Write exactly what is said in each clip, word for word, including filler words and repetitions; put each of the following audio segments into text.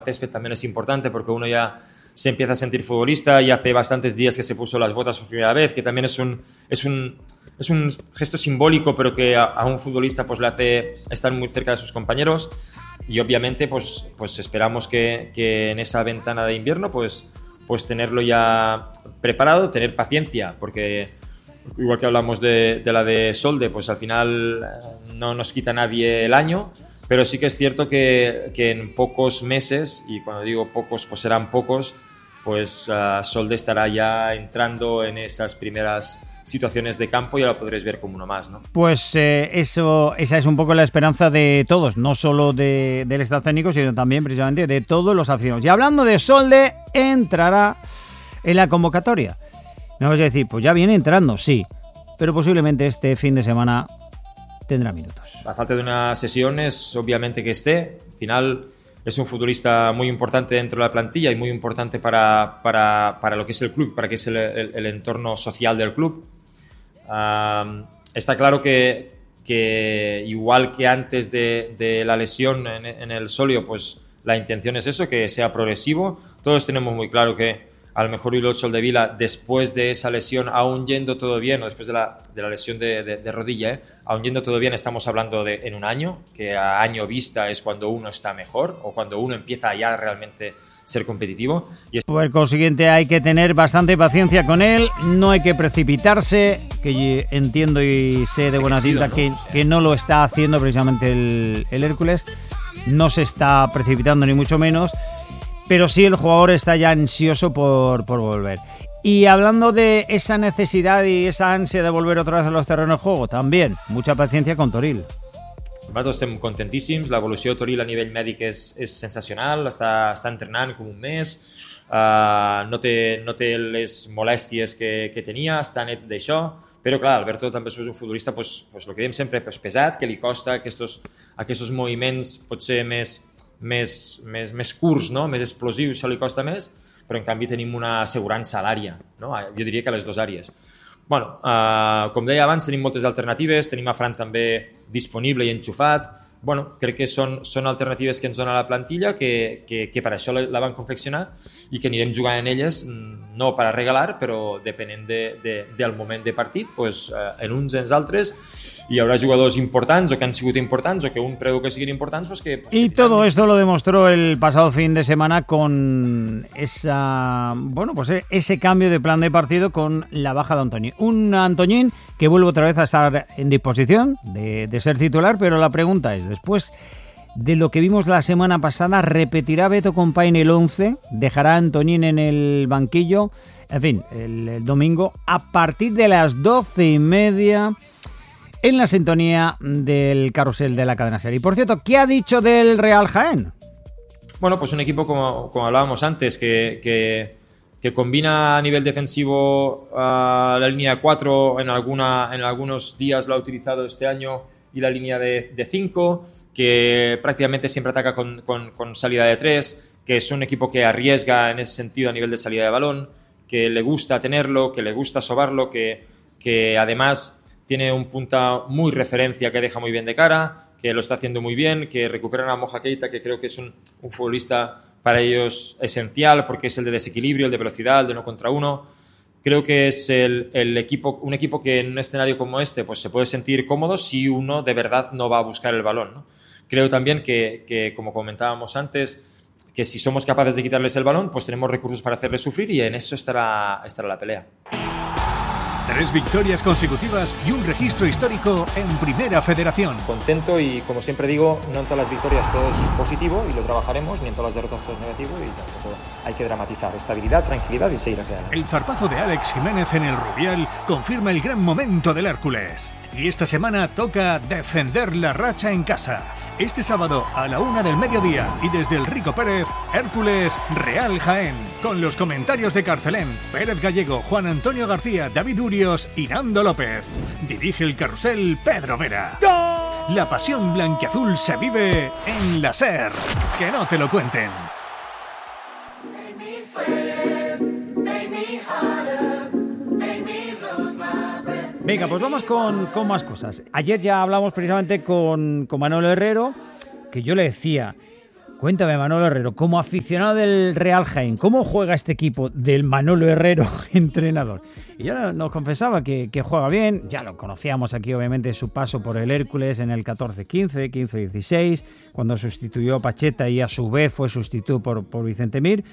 césped también es importante porque uno ya se empieza a sentir futbolista y hace bastantes días que se puso las botas por primera vez, que también es un, es un, es un gesto simbólico, pero que a, a un futbolista pues le hace estar muy cerca de sus compañeros. Y obviamente pues, pues esperamos que, que en esa ventana de invierno pues, pues tenerlo ya preparado, tener paciencia, porque igual que hablamos de, de la de Solde, pues al final no nos quita nadie el año, pero sí que es cierto que, que en pocos meses, y cuando digo pocos pues serán pocos, pues uh, Solde estará ya entrando en esas primeras situaciones de campo y ya lo podréis ver como uno más, ¿no? Pues eh, eso, esa es un poco la esperanza de todos, no solo de, del staff técnico, sino también precisamente de todos los aficionados. Y hablando de Solde, entrará en la convocatoria. Me vas a decir, pues ya viene entrando, sí, pero posiblemente este fin de semana tendrá minutos. A falta de unas sesiones, obviamente que esté. Al final es un futbolista muy importante dentro de la plantilla y muy importante para, para, para lo que es el club, para que es el, el, el entorno social del club. Uh, está claro que, que igual que antes de, de la lesión en, en el solio, pues la intención es eso, que sea progresivo. Todos tenemos muy claro que a lo mejor Uriol Soldevila, después de esa lesión, aún yendo todo bien, o después de la, de la lesión de, de, de rodilla, ¿eh? aún yendo todo bien, estamos hablando de en un año, que a año vista es cuando uno está mejor, o cuando uno empieza ya realmente ser competitivo. Y es... Por consiguiente hay que tener bastante paciencia con él, no hay que precipitarse, que entiendo y sé de buena tinta ¿no? que, que no lo está haciendo precisamente el, el Hércules, no se está precipitando ni mucho menos, pero sí el jugador está ya ansioso por, por volver. Y hablando de esa necesidad y esa ansia de volver otra vez a los terrenos de juego, también mucha paciencia con Toril. Nosaltres estem contentíssims, l'evolució de Toril a nivell mèdic és, és sensacional, està, està entrenant com un mes, uh, no, té, no té les molèsties que, que tenia, està net d'això, però clar, Alberto també és un futbolista, pues, pues, el que diem sempre, pues, pesat, que li costa aquests, aquests moviments potser més, més, més, més curts, no? Més explosius, això li costa més, però en canvi tenim una assegurança a l'àrea, no? Jo diria que a les dues àrees. Bueno, uh, com deia abans, tenim moltes alternatives, tenim a Fran també disponible i enxufat. Bueno, crec que són, són alternatives que ens dona la plantilla, que, que, que per això la, la van confeccionar i que anirem jugant en elles, no per a regalar, però depenent de, de, del moment de partit, pues, uh, en uns i en els altres hi haurà jugadors importants o que han sigut importants o que un preveu que siguin importants. Pues que, pues, y que todo esto lo demostró el pasado fin de semana con esa, bueno, pues ese cambio de plan de partido con la baja de Antoñín. Un Antoñín que vuelve otra vez a estar en disposición de, de ser titular, pero la pregunta es, después de lo que vimos la semana pasada, ¿repetirá Beto Companys el once? ¿Dejará a Antoñín en el banquillo? En fin, el, el domingo a partir de las doce y media en la sintonía del carrusel de la cadena SER. Y por cierto, ¿qué ha dicho del Real Jaén? Bueno, pues un equipo como, como hablábamos antes, que, que, que combina a nivel defensivo uh, la línea de cuatro, en, alguna, en algunos días lo ha utilizado este año, y la línea de, de cinco, que prácticamente siempre ataca con, con, con salida de tres, que es un equipo que arriesga en ese sentido a nivel de salida de balón, que le gusta tenerlo, que le gusta sobarlo, que, que además tiene un punta muy referencia que deja muy bien de cara, que lo está haciendo muy bien, que recuperan a Moja Keita, que creo que es un, un futbolista para ellos esencial, porque es el de desequilibrio, el de velocidad, el de uno contra uno. Creo que es el, el equipo, un equipo que en un escenario como este pues se puede sentir cómodo si uno de verdad no va a buscar el balón, ¿no? Creo también que, que, como comentábamos antes, que si somos capaces de quitarles el balón, pues tenemos recursos para hacerles sufrir y en eso estará, estará la pelea. Tres victorias consecutivas y un registro histórico en Primera Federación. Contento y, como siempre digo, no en todas las victorias todo es positivo y lo trabajaremos, ni en todas las derrotas todo es negativo y tampoco hay que dramatizar. Estabilidad, tranquilidad y seguir hacia adelante. El zarpazo de Alex Jiménez en el Rubial confirma el gran momento del Hércules. Y esta semana toca defender la racha en casa. Este sábado a la una del mediodía y desde el Rico Pérez, Hércules Real Jaén. Con los comentarios de Carcelén, Pérez Gallego, Juan Antonio García, David Urios y Nando López. Dirige el carrusel Pedro Vera. ¡Gol! La pasión blanquiazul se vive en la SER. Que no te lo cuenten. Venga, pues vamos con, con más cosas. Ayer ya hablamos precisamente con, con Manolo Herrero, que yo le decía, Cuéntame, Manolo Herrero, como aficionado del Real Jaén, ¿cómo juega este equipo del Manolo Herrero entrenador? Y ya nos confesaba que, que juega bien, ya lo conocíamos aquí obviamente su paso por el Hércules en el catorce quince, quince dieciséis, cuando sustituyó a Pacheta y a su vez fue sustituido por, por Vicente Mir.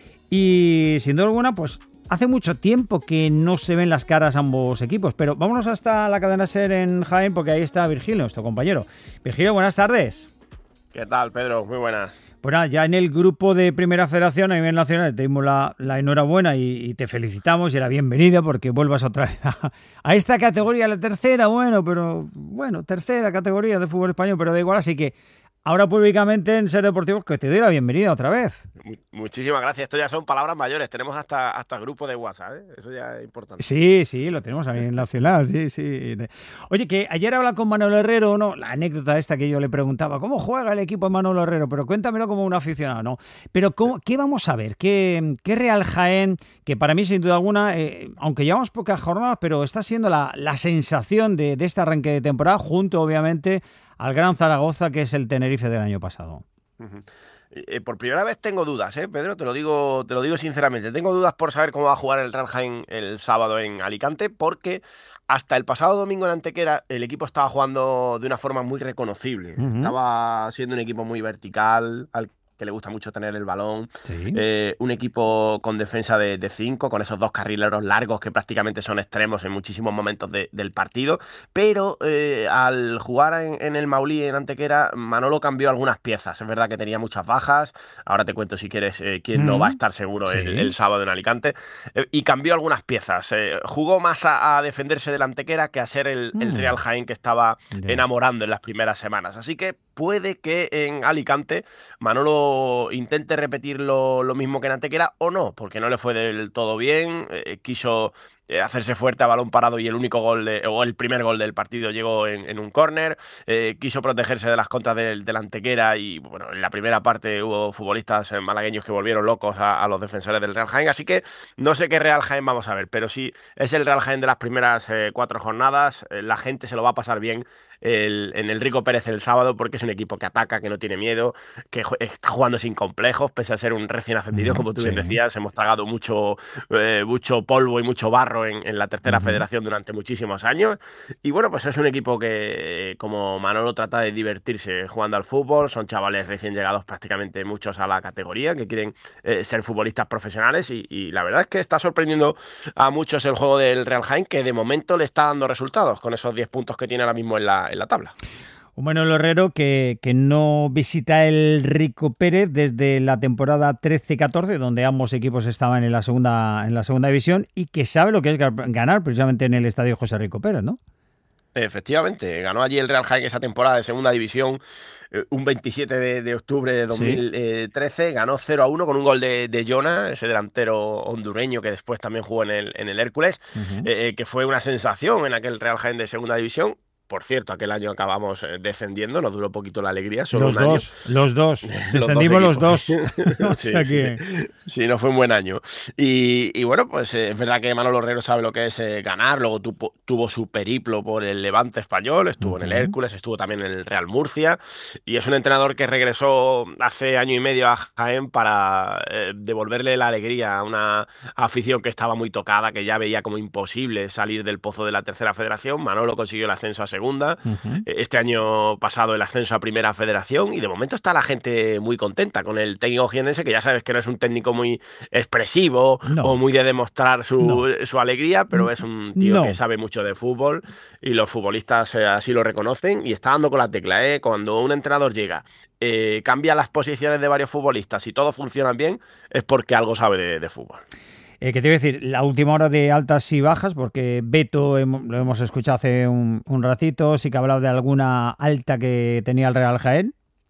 Y sin duda alguna, pues hace mucho tiempo que no se ven las caras ambos equipos, pero vámonos hasta la cadena SER en Jaén porque ahí está Virgilio, nuestro compañero. Virgilio, buenas tardes. ¿Qué tal, Pedro? Muy buenas. Pues nada, ya en el grupo de Primera Federación a nivel nacional te dimos la, la enhorabuena y, y te felicitamos y la bienvenida porque vuelvas otra vez a, a esta categoría, la tercera, bueno, pero bueno, tercera categoría de fútbol español, pero da igual, así que ahora públicamente en SER Deportivos que te doy la bienvenida otra vez. Muchísimas gracias. Esto ya son palabras mayores. Tenemos hasta, hasta grupo de WhatsApp, ¿eh? Eso ya es importante. Sí, sí, lo tenemos ahí en la ciudad, sí, sí. Oye, que ayer hablaba con Manolo Herrero, ¿no? La anécdota esta que yo le preguntaba, ¿cómo juega el equipo de Manolo Herrero? Pero cuéntamelo como un aficionado, ¿no? Pero ¿cómo, ¿qué vamos a ver? ¿Qué, qué Real Jaén, que para mí sin duda alguna, eh, aunque llevamos pocas jornadas, pero está siendo la, la sensación de, de este arranque de temporada, junto obviamente al Gran Zaragoza, que es el Tenerife del año pasado? Uh-huh. Eh, por primera vez tengo dudas, ¿eh, Pedro? Te lo digo, te lo digo sinceramente. Tengo dudas por saber cómo va a jugar el Real Jaén el sábado en Alicante, porque hasta el pasado domingo en Antequera el equipo estaba jugando de una forma muy reconocible. Uh-huh. Estaba siendo un equipo muy vertical, al que le gusta mucho tener el balón, sí. eh, un equipo con defensa de, de cinco, con esos dos carrileros largos que prácticamente son extremos en muchísimos momentos de, del partido, pero eh, al jugar en, en el Maulí, en Antequera, Manolo cambió algunas piezas. Es verdad que tenía muchas bajas, ahora te cuento si quieres eh, quién mm. no va a estar seguro sí. el, el sábado en Alicante, eh, y cambió algunas piezas. Eh, jugó más a, a defenderse del Antequera que a ser el, mm. el Real Jaén que estaba yeah. enamorando en las primeras semanas. Así que puede que en Alicante Manolo intente repetir lo, lo mismo que en Antequera o no, porque no le fue del todo bien, eh, quiso eh, hacerse fuerte a balón parado y el único gol, de, o el primer gol del partido llegó en, en un córner, eh, quiso protegerse de las contras del, del Antequera y bueno, en la primera parte hubo futbolistas malagueños que volvieron locos a, a los defensores del Real Jaén, así que no sé qué Real Jaén vamos a ver, pero si es el Real Jaén de las primeras eh, cuatro jornadas, eh, la gente se lo va a pasar bien El, en el Rico Pérez el sábado porque es un equipo que ataca, que no tiene miedo, que está jugando sin complejos, pese a ser un recién ascendido, como tú sí. bien decías. Hemos tragado mucho, eh, mucho polvo y mucho barro en, en la tercera uh-huh. federación durante muchísimos años y bueno, pues es un equipo que como Manolo trata de divertirse jugando al fútbol. Son chavales recién llegados prácticamente muchos a la categoría que quieren eh, ser futbolistas profesionales y, y la verdad es que está sorprendiendo a muchos el juego del Real Jaén, que de momento le está dando resultados con esos diez puntos que tiene ahora mismo en la en la tabla. Un Manolo Herrero que, que no visita el Rico Pérez desde la temporada trece catorce, donde ambos equipos estaban en la segunda en la segunda división y que sabe lo que es ganar precisamente en el estadio José Rico Pérez, ¿no? Efectivamente, ganó allí el Real Jaén esa temporada de segunda división eh, un veintisiete de octubre de dos mil trece, sí. Ganó cero a uno con un gol de, de Jonah, ese delantero hondureño que después también jugó en el, en el Hércules, uh-huh. eh, que fue una sensación en aquel Real Jaén de segunda división. Por cierto, aquel año acabamos descendiendo, nos duró poquito la alegría. Solo los, un dos, año. los dos, descendimos los dos, los dos. sí, o sea sí, que... sí. sí, no fue un buen año. Y, y bueno, pues eh, es verdad que Manolo Herrero sabe lo que es eh, ganar, luego tuvo, tuvo su periplo por el Levante español, estuvo uh-huh. en el Hércules, estuvo también en el Real Murcia, y es un entrenador que regresó hace año y medio a Jaén para eh, devolverle la alegría a una afición que estaba muy tocada, que ya veía como imposible salir del pozo de la tercera federación. Manolo consiguió el ascenso a segunda, uh-huh. este año pasado el ascenso a primera federación y de momento está la gente muy contenta con el técnico jienense, que ya sabes que no es un técnico muy expresivo no. o muy de demostrar su, no. su alegría, pero es un tío no. que sabe mucho de fútbol y los futbolistas eh, así lo reconocen y está dando con la tecla, ¿eh? Cuando un entrenador llega, eh, cambia las posiciones de varios futbolistas y todos funcionan bien, es porque algo sabe de, de fútbol. Eh, ¿Qué te iba a decir? La última hora de altas y bajas, porque Beto hem, lo hemos escuchado hace un, un ratito, sí que ha hablado de alguna alta que tenía el Real Jaén.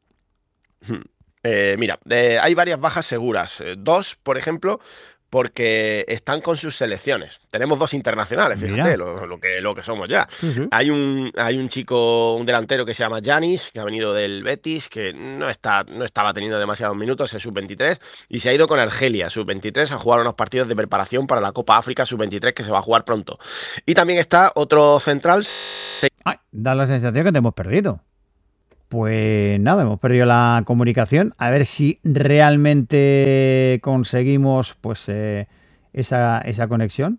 Eh, mira, eh, hay varias bajas seguras. Eh, dos, por ejemplo, porque están con sus selecciones. Tenemos dos internacionales, fíjate lo, lo, que, lo que somos ya. Sí, sí. Hay un hay un chico, un delantero que se llama Yanis, que ha venido del Betis, que no está no estaba teniendo demasiados minutos, es sub veintitrés, y se ha ido con Argelia, sub veintitrés, a jugar unos partidos de preparación para la Copa África sub veintitrés, que se va a jugar pronto. Y también está otro central... Ay, da la sensación que te hemos perdido. Pues nada, hemos perdido la comunicación. A ver si realmente conseguimos pues eh, esa, esa conexión.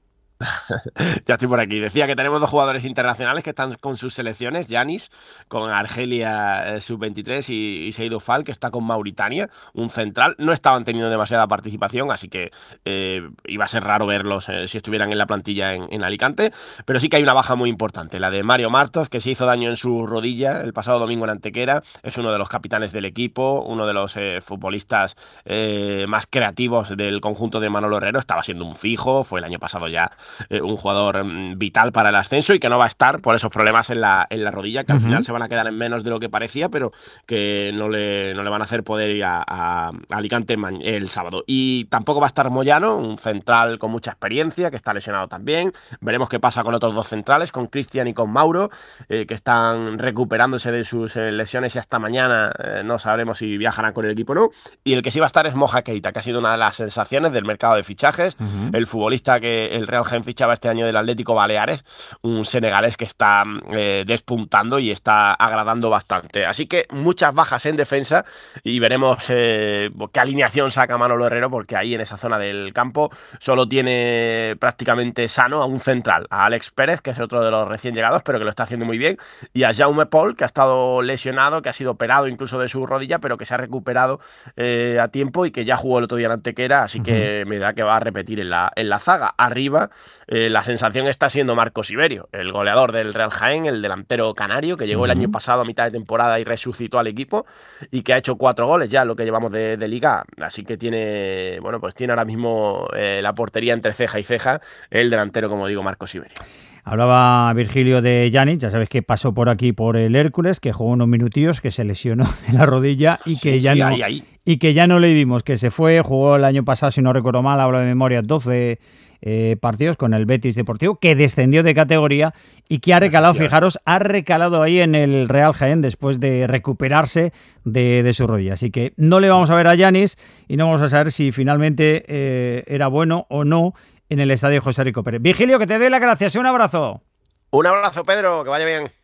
Ya estoy por aquí. Decía que tenemos dos jugadores internacionales que están con sus selecciones, Yanis con Argelia eh, sub veintitrés y, y Seydou Fall, que está con Mauritania, un central. No estaban teniendo demasiada participación, así que eh, iba a ser raro verlos eh, si estuvieran en la plantilla en, en Alicante, pero sí que hay una baja muy importante, la de Mario Martos, que se hizo daño en su rodilla el pasado domingo en Antequera. Es uno de los capitanes del equipo, uno de los eh, futbolistas eh, más creativos del conjunto de Manolo Herrero. Estaba siendo un fijo, fue el año pasado ya Eh, un jugador mm, vital para el ascenso y que no va a estar por esos problemas en la, en la rodilla, que al uh-huh. final se van a quedar en menos de lo que parecía, pero que no le, no le van a hacer poder ir a, a Alicante el sábado. Y tampoco va a estar Moyano, un central con mucha experiencia, que está lesionado también. Veremos qué pasa con otros dos centrales, con Cristian y con Mauro, eh, que están recuperándose de sus eh, lesiones y hasta mañana eh, no sabremos si viajarán con el equipo o no. Y el que sí va a estar es Moja Keita, que ha sido una de las sensaciones del mercado de fichajes, uh-huh. el futbolista que el Real Jaén fichaba este año del Atlético Baleares, un senegalés que está eh, despuntando y está agradando bastante. Así que muchas bajas en defensa y veremos eh, qué alineación saca Manolo Herrero, porque ahí en esa zona del campo solo tiene prácticamente sano a un central, a Alex Pérez, que es otro de los recién llegados, pero que lo está haciendo muy bien, y a Jaume Pol, que ha estado lesionado, que ha sido operado incluso de su rodilla, pero que se ha recuperado eh, a tiempo y que ya jugó el otro día en Antequera, así uh-huh. que me da que va a repetir en la, en la zaga. Arriba Eh, la sensación está siendo Marcos Iberio, el goleador del Real Jaén, el delantero canario, que llegó uh-huh. el año pasado a mitad de temporada y resucitó al equipo y que ha hecho cuatro goles ya, lo que llevamos de, de liga. Así que tiene, bueno, pues tiene ahora mismo eh, la portería entre ceja y ceja el delantero, como digo, Marcos Iberio. Hablaba Virgilio de Yanis, ya sabes que pasó por aquí por el Hércules, que jugó unos minutillos, que se lesionó de la rodilla y que sí, ya sí, no ahí, ahí. y que ya no le vimos, que se fue, jugó el año pasado, si no recuerdo mal, hablo de memoria, doce eh, partidos con el Betis Deportivo, que descendió de categoría y que ha recalado, fijaros, ha recalado ahí en el Real Jaén después de recuperarse de, de su rodilla. Así que no le vamos a ver a Yanis y no vamos a saber si finalmente eh, era bueno o no en el estadio José Rico Pérez. Virgilio, que te doy las gracias. Un abrazo. Un abrazo, Pedro. Que vaya bien.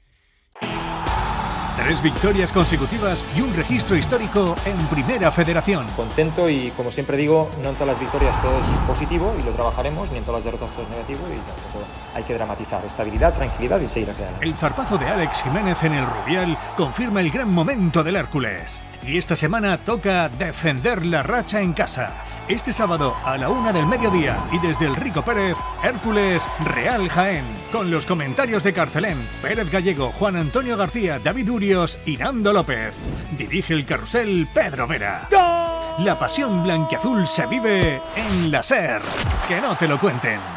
Tres victorias consecutivas y un registro histórico en Primera Federación. Contento y, como siempre digo, no en todas las victorias todo es positivo y lo trabajaremos, ni en todas las derrotas todo es negativo y tampoco hay que dramatizar. Estabilidad, tranquilidad y seguir hacia adelante. El zarpazo de Alex Jiménez en el Rubial confirma el gran momento del Hércules. Y esta semana toca defender la racha en casa. Este sábado a la una del mediodía y desde el Rico Pérez, Hércules Real Jaén. Con los comentarios de Carcelén, Pérez Gallego, Juan Antonio García, David Urios y Nando López. Dirige el carrusel Pedro Vera. ¡Gol! La pasión blanquiazul se vive en la SER. Que no te lo cuenten.